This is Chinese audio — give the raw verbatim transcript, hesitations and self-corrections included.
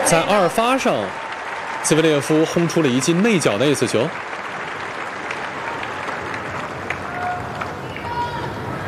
在二发上，兹维列夫轰出了一记内角的 ace 球。